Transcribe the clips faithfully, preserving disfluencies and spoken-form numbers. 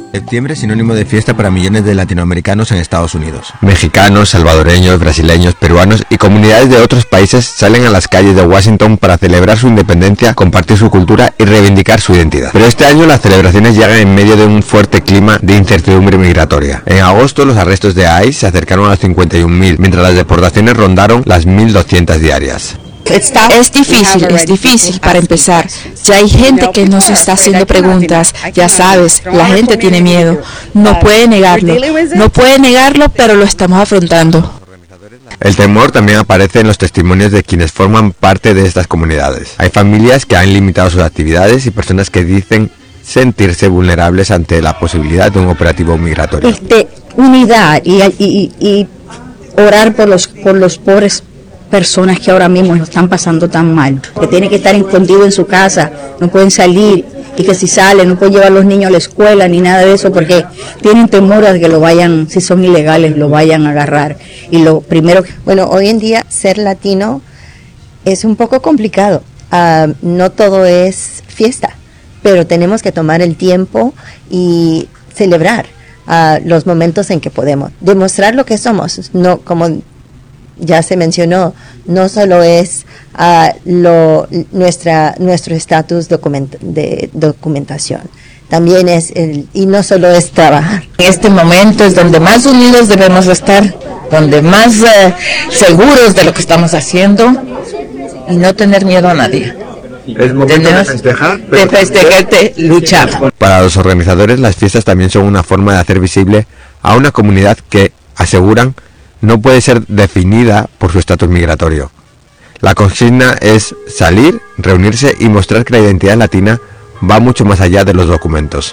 Septiembre es sinónimo de fiesta para millones de latinoamericanos en Estados Unidos. Mexicanos, salvadoreños, brasileños, peruanos y comunidades de otros países salen a las calles de Washington para celebrar su independencia, compartir su cultura y reivindicar su identidad. Pero este año las celebraciones llegan en medio de un fuerte clima de incertidumbre migratoria. En agosto los arrestos de I C E se acercaron a los cincuenta y un mil, mientras las deportaciones rondaron las mil doscientas diarias. Es difícil, es difícil para empezar. Ya hay gente que nos está haciendo preguntas. Ya sabes, la gente tiene miedo. No puede negarlo, no puede negarlo, pero lo estamos afrontando. El temor también aparece en los testimonios de quienes forman parte de estas comunidades. Hay familias que han limitado sus actividades y personas que dicen sentirse vulnerables ante la posibilidad de un operativo migratorio. Este, unidad y, y, y orar por los, por los pobres personas que ahora mismo lo están pasando tan mal, que tienen que estar escondidos en su casa, no pueden salir, y que si salen no pueden llevar a los niños a la escuela ni nada de eso porque tienen temor a que lo vayan, si son ilegales, lo vayan a agarrar. Y lo primero que... Bueno, hoy en día ser latino es un poco complicado. Uh, no todo es fiesta, pero tenemos que tomar el tiempo y celebrar uh, los momentos en que podemos. Demostrar lo que somos, no como... ya se mencionó, no solo es uh, lo, nuestra, nuestro estatus document, de documentación, también es, el, y no solo es trabajar. Este momento es donde más unidos debemos estar, donde más uh, seguros de lo que estamos haciendo y no tener miedo a nadie. Es momento de festejar, de festejar, de luchar. Para los organizadores, las fiestas también son una forma de hacer visible a una comunidad que, aseguran, no puede ser definida por su estatus migratorio. La consigna es salir, reunirse y mostrar que la identidad latina va mucho más allá de los documentos.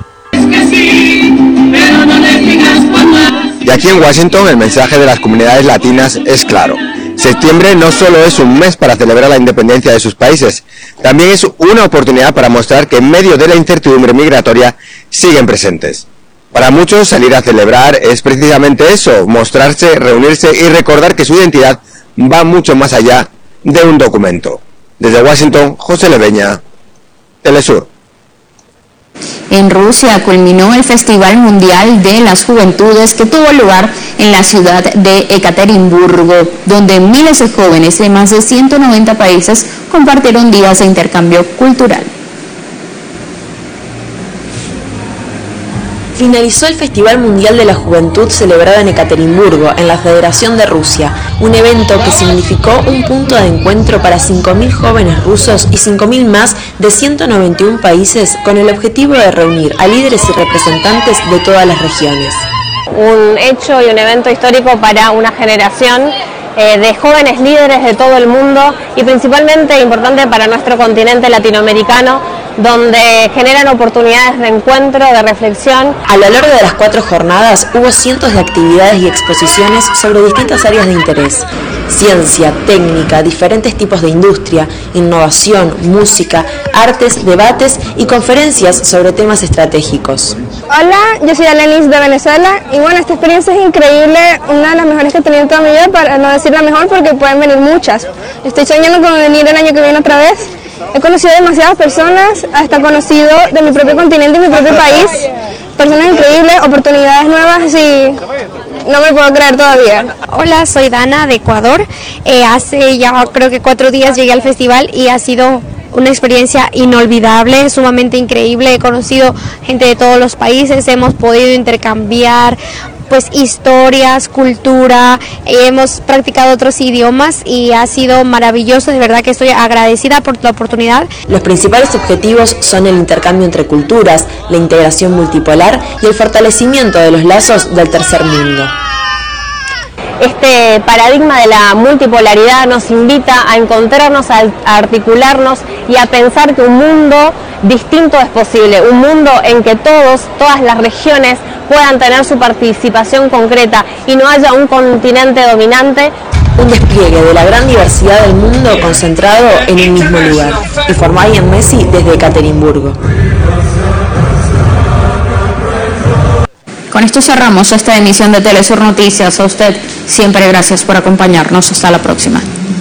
Y aquí en Washington el mensaje de las comunidades latinas es claro. Septiembre no solo es un mes para celebrar la independencia de sus países, también es una oportunidad para mostrar que en medio de la incertidumbre migratoria siguen presentes. Para muchos salir a celebrar es precisamente eso, mostrarse, reunirse y recordar que su identidad va mucho más allá de un documento. Desde Washington, José Leveña, Telesur. En Rusia culminó el Festival Mundial de las Juventudes que tuvo lugar en la ciudad de Ekaterimburgo, donde miles de jóvenes de más de ciento noventa países compartieron días de intercambio cultural. Finalizó el Festival Mundial de la Juventud celebrado en Ekaterimburgo, en la Federación de Rusia, un evento que significó un punto de encuentro para cinco mil jóvenes rusos y cinco mil más de ciento noventa y uno países con el objetivo de reunir a líderes y representantes de todas las regiones. Un hecho y un evento histórico para una generación eh, de jóvenes líderes de todo el mundo y principalmente importante para nuestro continente latinoamericano, donde generan oportunidades de encuentro, de reflexión. A lo largo de las cuatro jornadas hubo cientos de actividades y exposiciones sobre distintas áreas de interés: ciencia, técnica, diferentes tipos de industria, innovación, música, artes, debates y conferencias sobre temas estratégicos. Hola, yo soy Alenis de Venezuela y bueno, esta experiencia es increíble, una de las mejores que he tenido en toda mi vida, para no decir la mejor porque pueden venir muchas. Estoy soñando con venir el año que viene otra vez. He conocido demasiadas personas, hasta conocido de mi propio continente y mi propio país, personas increíbles, oportunidades nuevas y no me puedo creer todavía. Hola, soy Dana de Ecuador. Eh, hace ya creo que cuatro días llegué al festival y ha sido una experiencia inolvidable, sumamente increíble. He conocido gente de todos los países, hemos podido intercambiar pues historias, cultura, hemos practicado otros idiomas y ha sido maravilloso, de verdad que estoy agradecida por la oportunidad. Los principales objetivos son el intercambio entre culturas, la integración multipolar y el fortalecimiento de los lazos del tercer mundo. Este paradigma de la multipolaridad nos invita a encontrarnos, a articularnos y a pensar que un mundo distinto es posible, un mundo en que todos, todas las regiones puedan tener su participación concreta y no haya un continente dominante. Un despliegue de la gran diversidad del mundo concentrado en un mismo lugar. Informó Ian Messi desde Ekaterimburgo. Con esto cerramos esta emisión de Telesur Noticias. A usted siempre gracias por acompañarnos. Hasta la próxima.